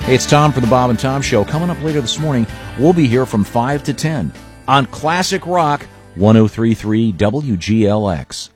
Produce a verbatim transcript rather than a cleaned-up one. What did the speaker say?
Hey, it's Tom for the Bob and Tom Show. Coming up later this morning, we'll be here from five to ten on Classic Rock one oh three point three W G L X.